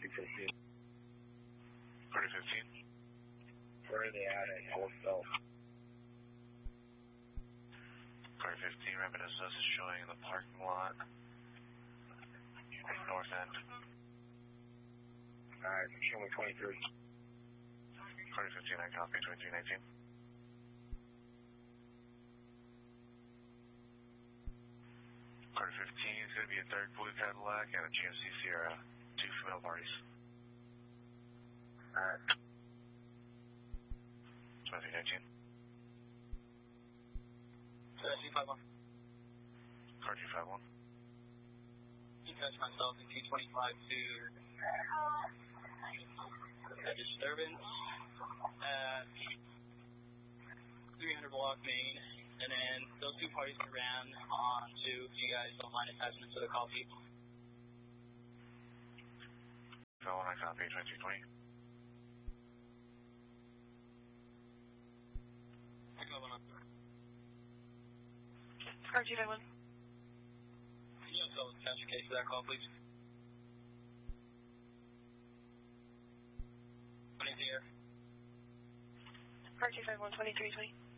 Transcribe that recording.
215. Carter 15. Where are they at Old Bell? Carter 15, Rapid SS is showing in the parking lot. North end. Alright, show me 23. Carter 15, I copy 2319. Carter 15 is going to be a third blue Cadillac and a GMC Sierra. 2 female parties. Alright. 2319. 251. Car 251. You catch myself in 225 to a disturbance at 300 block Main, and then those two parties ran on to you guys don't mind attachments to the copy. So I copy 2220. I got one up there. Car 251. Can you tell us the catch case for that call, please? What is the air? Car 251, 2320.